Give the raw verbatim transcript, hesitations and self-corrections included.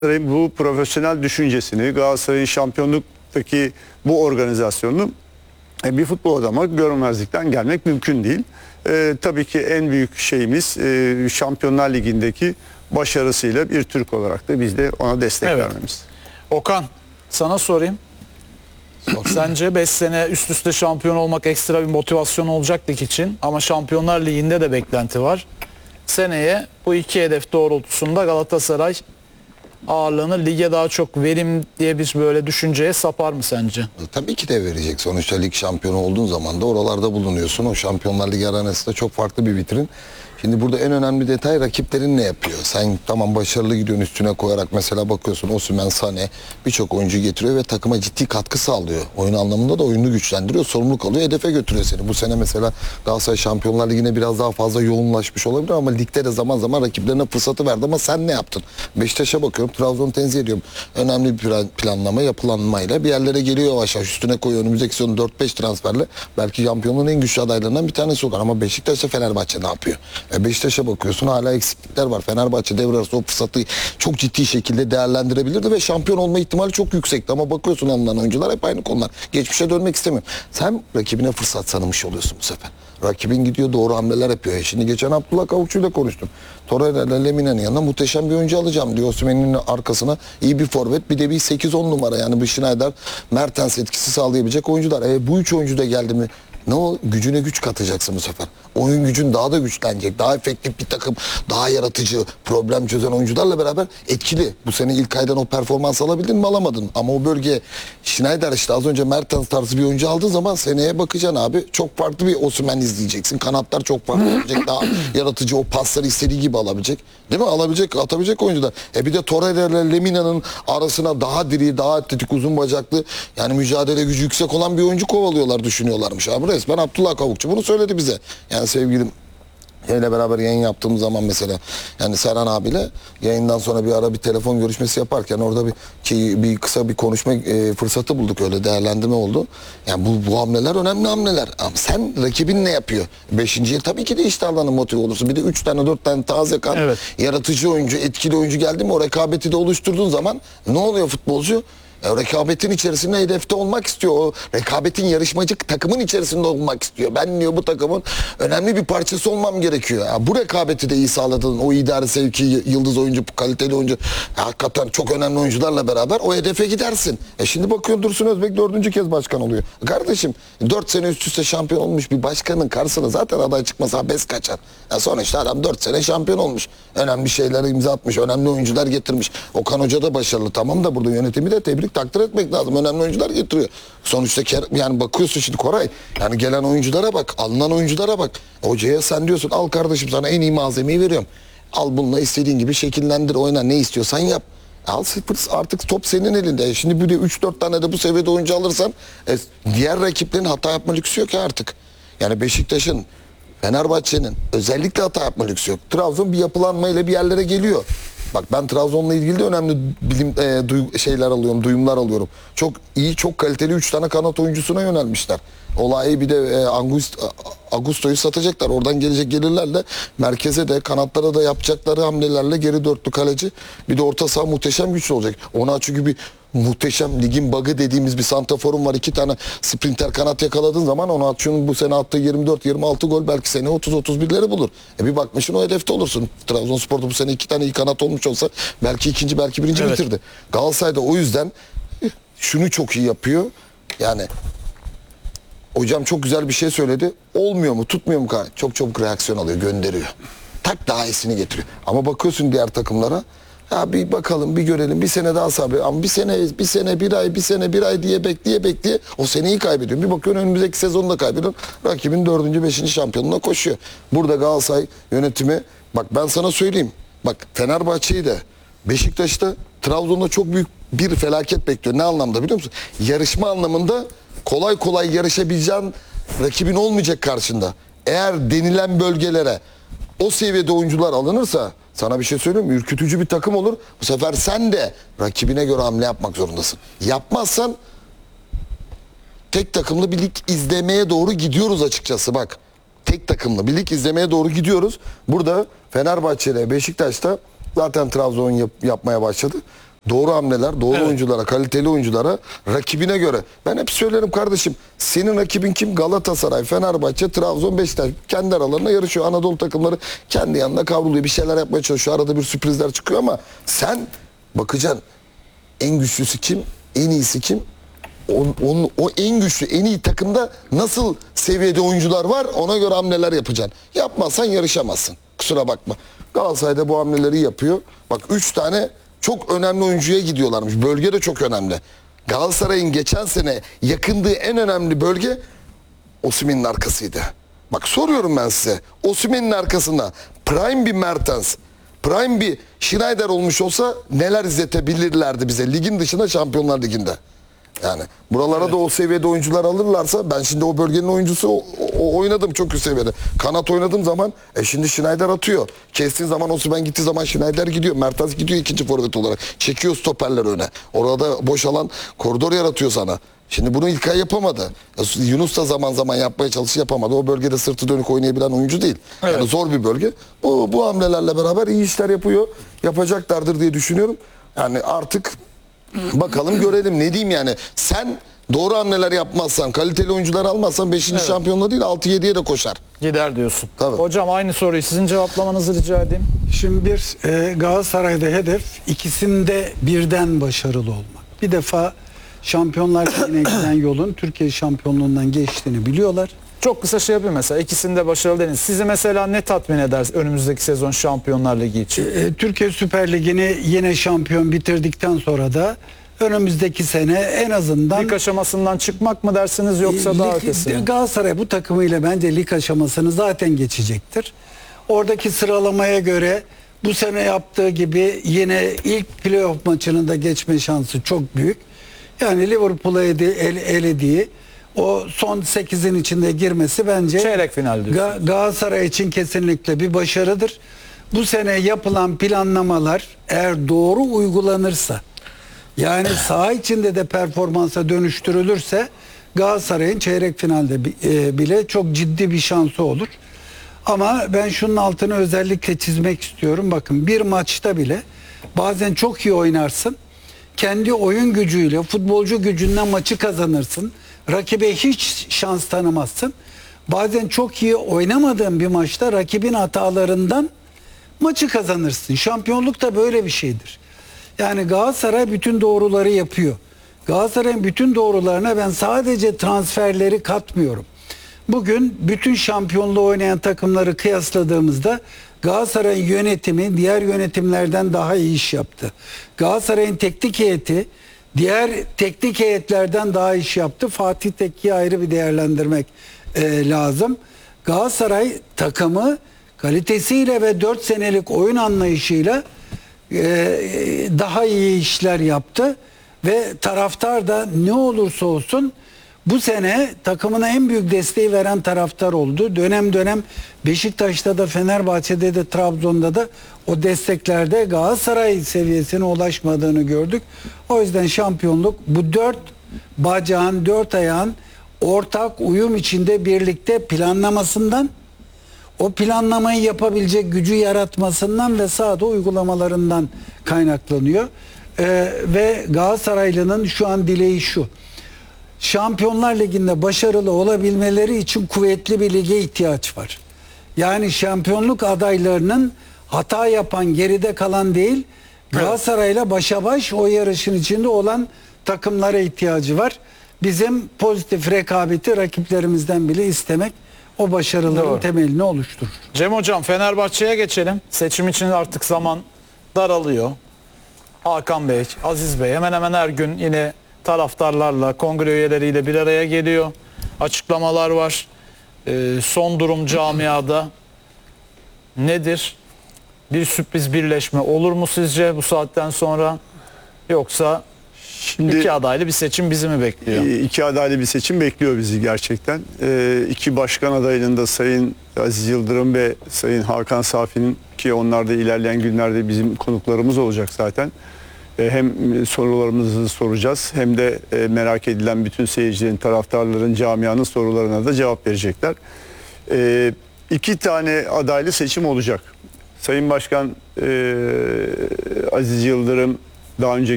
Galatasaray'ın bu profesyonel düşüncesini, Galatasaray'ın şampiyonluktaki bu organizasyonunu e, bir futbol adamı görmezlikten gelmek mümkün değil. E, tabii ki en büyük şeyimiz e, Şampiyonlar Ligi'ndeki başarısıyla bir Türk olarak da biz de ona destek Evet. vermemiz. Okan, sana sorayım. Sence beş sene üst üste şampiyon olmak ekstra bir motivasyon olacak lig için ama Şampiyonlar Ligi'nde de beklenti var. Seneye bu iki hedef doğrultusunda Galatasaray ağırlığını lige daha çok verim diye bir böyle düşünceye sapar mı sence? Tabii ki de verecek. Sonuçta lig şampiyonu olduğun zaman da oralarda bulunuyorsun. O Şampiyonlar Ligi arenasında çok farklı bir vitrin. Şimdi burada en önemli detay rakiplerin ne yapıyor? Sen tamam başarılı gidiyorsun, üstüne koyarak mesela bakıyorsun Osimhen, Sané birçok oyuncu getiriyor ve takıma ciddi katkı sağlıyor. Oyun anlamında da oyunu güçlendiriyor, sorumluluk alıyor, hedefe götürüyor seni. Bu sene mesela Galatasaray Şampiyonlar Ligi'ne biraz daha fazla yoğunlaşmış olabilir ama ligde de zaman zaman rakiplerine fırsatı verdi ama sen ne yaptın? Beşiktaş'a bakıyorum, Trabzon'u tenzih ediyorum. Önemli bir planlama, yapılanmayla bir yerlere geliyor yavaş yavaş. Üstüne koyuyor önümüzdeki sezon dört beş transferle. Belki şampiyonluğun en güçlü adaylarından bir tanesi olur ama Beşiktaş'la Fenerbahçe ne yapıyor? E Beşiktaş'a bakıyorsun hala eksiklikler var. Fenerbahçe devre arası o fırsatı çok ciddi şekilde değerlendirebilirdi ve şampiyon olma ihtimali çok yüksekti ama bakıyorsun alınan oyuncular hep aynı konular. Geçmişe dönmek istemiyorum. Sen rakibine fırsat tanımış oluyorsun bu sefer. Rakibin gidiyor doğru hamleler yapıyor. E şimdi geçen Abdullah Kavukçu'yla konuştum. Torreira ile Lemina'nın yanına muhteşem bir oyuncu alacağım diyor. Osimhen'in arkasına iyi bir forvet bir de bir sekiz on numara yani bu Schneider, Mertens etkisi sağlayabilecek oyuncular. E bu üç oyuncu da geldi mi ne o gücüne güç katacaksın bu sefer. Oyun gücün daha da güçlenecek. Daha efektif bir takım, daha yaratıcı, problem çözen oyuncularla beraber etkili. Bu sene ilk aydan o performans alabildin mi alamadın. Ama o bölgeye Schneider işte az önce Mertens tarzı bir oyuncu aldığın zaman seneye bakacaksın abi. Çok farklı bir Osimhen izleyeceksin. Kanatlar çok farklı olacak. Daha yaratıcı o pasları istediği gibi alabilecek. Değil mi? Alabilecek, atabilecek oyuncular. E bir de Torreira ile Lemina'nın arasına daha diri, daha atletik, uzun bacaklı yani mücadele gücü yüksek olan bir oyuncu kovalıyorlar, düşünüyorlarmış abi. Resmen Abdullah Kavukçu bunu söyledi bize. Yani sevgilim şeyle beraber yayın yaptığımız zaman mesela yani Serhan abiyle yayından sonra bir ara bir telefon görüşmesi yaparken orada bir ki bir kısa bir konuşma e, fırsatı bulduk, öyle değerlendirme oldu. Yani bu, bu hamleler önemli hamleler. Ama sen rakibin ne yapıyor? Beşinciye tabii ki de iştahlarına motive olursun. Bir de üç tane dört tane taze kan, Evet. yaratıcı oyuncu, etkili oyuncu geldi mi o rekabeti de oluşturduğun zaman ne oluyor futbolcu? E, rekabetin içerisinde hedefte olmak istiyor. O rekabetin yarışmacı takımın içerisinde olmak istiyor. Ben diyor bu takımın önemli bir parçası olmam gerekiyor. Ya, bu rekabeti de iyi sağladın. O idare sevki, yıldız oyuncu, kaliteli oyuncu. Ya, hakikaten çok önemli oyuncularla beraber o hedefe gidersin. E şimdi bakıyorsun Dursun Özbek dördüncü kez başkan oluyor. Kardeşim dört sene üst üste şampiyon olmuş bir başkanın karşısına zaten aday çıkmasa abes kaçar. Ya sonuçta adam dört sene şampiyon olmuş. Önemli şeylere imza atmış. Önemli oyuncular getirmiş. Okan Hoca da başarılı. Tamam da burada yönetimi de tebrik takdir etmek lazım. Önemli oyuncular getiriyor. Sonuçta yani bakıyorsun şimdi Koray. Yani gelen oyunculara bak. Alınan oyunculara bak. Hocaya sen diyorsun al kardeşim sana en iyi malzemeyi veriyorum. Al bununla istediğin gibi şekillendir, oyna, ne istiyorsan yap. Al sıfır, artık top senin elinde. Şimdi bir de üç dört tane de bu seviyede oyuncu alırsan e, diğer rakiplerin hata yapma lüksü yok ki artık. Yani Beşiktaş'ın, Fenerbahçe'nin özellikle hata yapma lüksü yok. Trabzon bir yapılanmayla bir yerlere geliyor. Bak ben Trabzon'la ilgili de önemli bilim e, duy, şeyler alıyorum, duyumlar alıyorum. Çok iyi, çok kaliteli üç tane kanat oyuncusuna yönelmişler. Olay bir de e, Angust, Augusto'yu satacaklar. Oradan gelecek gelirlerle merkeze de kanatlara da yapacakları hamlelerle geri dörtlü kaleci. Bir de orta saha muhteşem güçlü olacak. Ona çünkü bir muhteşem ligin bug'ı dediğimiz bir santraforum var. İki tane sprinter kanat yakaladığın zaman ona atışının bu sene attığı yirmi dört yirmi altı gol belki sene otuz otuz birleri bulur. E bir bakmışsın o hedefte olursun. Trabzonspor'da bu sene iki tane iyi kanat olmuş olsa belki ikinci belki birinci Evet. bitirdi. Galatasaray'da o yüzden şunu çok iyi yapıyor. Yani hocam çok güzel bir şey söyledi. Olmuyor mu, tutmuyor mu? Çok çabuk reaksiyon alıyor, gönderiyor. Tak daha iyisini getiriyor. Ama bakıyorsun diğer takımlara. Ya bir bakalım, bir görelim, bir sene daha sabır. Ama bir sene, bir sene, bir ay, bir sene, bir ay diye bekleye bekleye o seneyi kaybediyor. Bir bakıyorsun önümüzdeki sezonu da kaybediyor. Rakibin dördüncü, beşinci şampiyonluğuna koşuyor. Burada Galatasaray yönetimi, bak ben sana söyleyeyim. Bak Fenerbahçe'yi de, Beşiktaş'ta, Trabzon'da çok büyük bir felaket bekliyor. Ne anlamda biliyor musun? Yarışma anlamında kolay kolay yarışabileceğin rakibin olmayacak karşında. Eğer denilen bölgelere o seviyede oyuncular alınırsa sana bir şey söyleyeyim mi? Ürkütücü bir takım olur. Bu sefer sen de rakibine göre hamle yapmak zorundasın. Yapmazsan tek takımlı bir lig izlemeye doğru gidiyoruz açıkçası bak. Tek takımlı bir lig izlemeye doğru gidiyoruz. Burada Fenerbahçe ile Beşiktaş'ta zaten Trabzon yap, yapmaya başladı. Doğru hamleler, doğru Evet. oyunculara, kaliteli oyunculara, rakibine göre. Ben hep söylerim kardeşim, senin rakibin kim? Galatasaray, Fenerbahçe, Trabzon, Beşiktaş. Kendi aralarında yarışıyor. Anadolu takımları kendi yanında kavruluyor. Bir şeyler yapmaya çalışıyor. Arada bir sürprizler çıkıyor ama sen bakacaksın. En güçlüsü kim? En iyisi kim? O, onun, o en güçlü, en iyi takımda nasıl seviyede oyuncular var, ona göre hamleler yapacaksın. Yapmazsan yarışamazsın. Kusura bakma. Galatasaray'da bu hamleleri yapıyor. Bak üç tane çok önemli oyuncuya gidiyorlarmış. Bölge de çok önemli. Galatasaray'ın geçen sene yakındığı en önemli bölge Osimhen'in arkasıydı. Bak soruyorum ben size. Osimhen'in arkasında prime bir Mertens, prime bir Schneider olmuş olsa neler izletebilirlerdi bize ligin dışında, Şampiyonlar Ligi'nde. Yani buralara Evet. da o seviyede oyuncular alırlarsa, ben şimdi o bölgenin oyuncusu o, o- oynadım çok üst seviyede. Kanat oynadığım zaman e şimdi Schneider atıyor. Kestiğin zaman Osimhen gittiği zaman Schneider gidiyor. Mertens gidiyor ikinci forvet olarak. Çekiyor stoperler öne. Orada boş alan koridor yaratıyor sana. Şimdi bunu İlkay yapamadı. Yunus da zaman zaman yapmaya çalıştı, yapamadı. O bölgede sırtı dönük oynayabilen oyuncu değil. Evet. Yani zor bir bölge. Bu, bu hamlelerle beraber iyi işler yapıyor. Yapacaklardır diye düşünüyorum. Yani artık bakalım görelim, ne diyeyim yani. Sen doğru hamleler yapmazsan, kaliteli oyuncular almazsan beşinci Evet. şampiyonluğa değil altı yediye de koşar. Gider diyorsun. Tabii. Hocam aynı soruyu sizin cevaplamanızı rica edeyim. Şimdi bir e, Galatasaray'da hedef ikisinde birden başarılı olmak. Bir defa Şampiyonlar Ligi'ne giden yolun Türkiye şampiyonluğundan geçtiğini biliyorlar. Çok kısa şey yapayım mesela. İkisinde başarılı dediniz. Sizi mesela ne tatmin eder önümüzdeki sezon Şampiyonlar Ligi için? E, Türkiye Süper Ligi'ni yine şampiyon bitirdikten sonra da önümüzdeki sene en azından Lig aşamasından çıkmak mı dersiniz yoksa daha Lig- ötesi mi? Galatasaray bu takımıyla bence lig aşamasını zaten geçecektir. Oradaki sıralamaya göre bu sene yaptığı gibi yine ilk playoff maçının da geçme şansı çok büyük. Yani Liverpool'a ele- ele- elediği o son sekizin içinde girmesi bence Çeyrek final diyorsunuz. Ga- Galatasaray için kesinlikle bir başarıdır. Bu sene yapılan planlamalar eğer doğru uygulanırsa, yani saha içinde de performansa dönüştürülürse Galatasaray'ın çeyrek finalde bi- e, bile çok ciddi bir şansı olur. Ama ben şunun altını özellikle çizmek istiyorum. Bakın bir maçta bile bazen çok iyi oynarsın. Kendi oyun gücüyle, futbolcu gücünden maçı kazanırsın. Rakibe hiç şans tanımazsın. Bazen çok iyi oynamadığın bir maçta rakibin hatalarından maçı kazanırsın. Şampiyonluk da böyle bir şeydir. Yani Galatasaray bütün doğruları yapıyor. Galatasaray'ın bütün doğrularına ben sadece transferleri katmıyorum. Bugün bütün şampiyonluğu oynayan takımları kıyasladığımızda Galatasaray'ın yönetimi diğer yönetimlerden daha iyi iş yaptı. Galatasaray'ın teknik heyeti diğer teknik heyetlerden daha iş yaptı. Fatih Tekke'yi ayrı bir değerlendirmek e, lazım. Galatasaray takımı kalitesiyle ve dört senelik oyun anlayışıyla e, daha iyi işler yaptı ve taraftar da ne olursa olsun bu sene takımına en büyük desteği veren taraftar oldu. Dönem dönem Beşiktaş'ta da, Fenerbahçe'de de, Trabzon'da da o desteklerde Galatasaray seviyesine ulaşmadığını gördük. O yüzden şampiyonluk bu dört bacağın, dört ayağın ortak uyum içinde birlikte planlamasından, o planlamayı yapabilecek gücü yaratmasından ve sahada uygulamalarından kaynaklanıyor. Ee, ve Galatasaraylı'nın şu an dileği şu: Şampiyonlar Ligi'nde başarılı olabilmeleri için kuvvetli bir lige ihtiyaç var. Yani şampiyonluk adaylarının hata yapan, geride kalan değil, Galatasaray'la başa baş o yarışın içinde olan takımlara ihtiyacı var. Bizim pozitif rekabeti rakiplerimizden bile istemek o başarıların Doğru. temelini oluşturur. Cem Hocam, Fenerbahçe'ye geçelim. Seçim için artık zaman daralıyor. Hakan Bey, Aziz Bey hemen hemen her gün yine taraftarlarla, kongre üyeleriyle bir araya geliyor. Açıklamalar var. Ee, son durum camiada nedir? Bir sürpriz birleşme olur mu sizce bu saatten sonra? Yoksa Şimdi iki adaylı bir seçim bizi mi bekliyor? e, iki adaylı bir seçim bekliyor bizi gerçekten. E, iki başkan adayının da Sayın Aziz Yıldırım ve Sayın Hakan Safi'nin, ki onlar da ilerleyen günlerde bizim konuklarımız olacak zaten. E, hem sorularımızı soracağız hem de e, merak edilen bütün seyircilerin, taraftarların, camianın sorularına da cevap verecekler. E, iki tane adaylı seçim olacak. Sayın Başkan e, Aziz Yıldırım daha önce